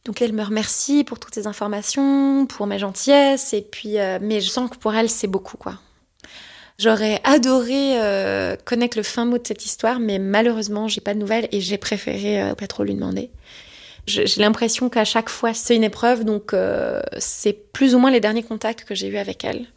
Donc elle me remercie pour toutes ces informations, pour mes gentillesses, et puis, mais je sens que pour elle, c'est beaucoup, quoi. J'aurais adoré connaître le fin mot de cette histoire, mais malheureusement, j'ai pas de nouvelles et j'ai préféré pas trop lui demander. J'ai l'impression qu'à chaque fois, c'est une épreuve, donc c'est plus ou moins les derniers contacts que j'ai eus avec elle.